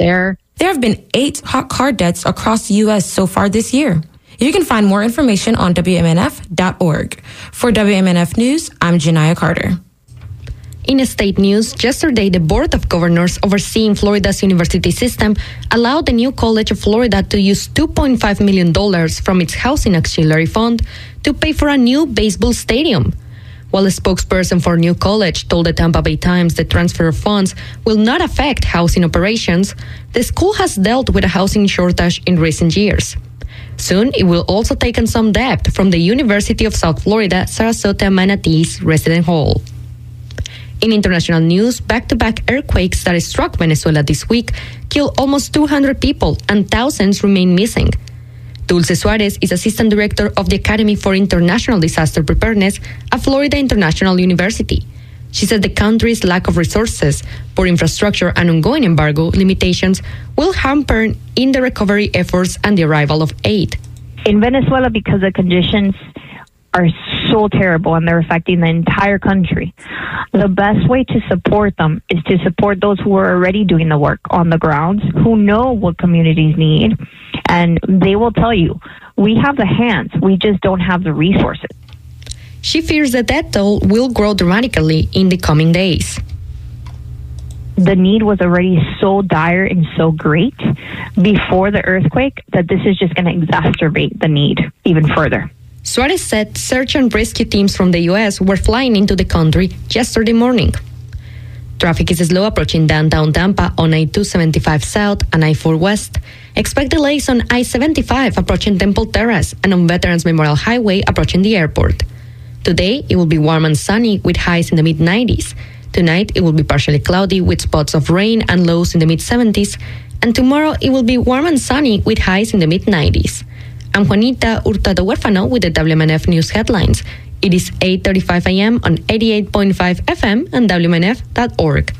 there. There have been 8 hot car deaths across the U.S. so far this year. You can find more information on WMNF.org. For WMNF News, I'm Janiyah Carter. In state news, yesterday the Board of Governors overseeing Florida's university system allowed the New College of Florida to use $2.5 million from its housing auxiliary fund to pay for a new baseball stadium. While a spokesperson for New College told the Tampa Bay Times the transfer of funds will not affect housing operations, the school has dealt with a housing shortage in recent years. Soon, it will also take on some debt from the University of South Florida Sarasota Manatee's resident hall. In international news, back-to-back earthquakes that struck Venezuela this week killed almost 200 people and thousands remain missing. Dulce Suarez is Assistant Director of the Academy for International Disaster Preparedness at Florida International University. She said the country's lack of resources, poor infrastructure, and ongoing embargo limitations will hamper in the recovery efforts and the arrival of aid. In Venezuela, because the conditions are so terrible and they're affecting the entire country, the best way to support them is to support those who are already doing the work on the ground, who know what communities need, and they will tell you, we have the hands, we just don't have the resources. She fears the death toll will grow dramatically in the coming days. The need was already so dire and so great before the earthquake that this is just going to exacerbate the need even further. Suarez said search and rescue teams from the U.S. were flying into the country yesterday morning. Traffic is slow approaching downtown Tampa on I-275 South and I-4 West. Expect delays on I-75 approaching Temple Terrace and on Veterans Memorial Highway approaching the airport. Today, it will be warm and sunny with highs in the mid-90s. Tonight, it will be partially cloudy with spots of rain and lows in the mid-70s. And tomorrow, it will be warm and sunny with highs in the mid-90s. I'm Juanita Hurtado Huérfano with the WMNF News headlines. It is 8:35 a.m. on 88.5 FM and WMNF.org.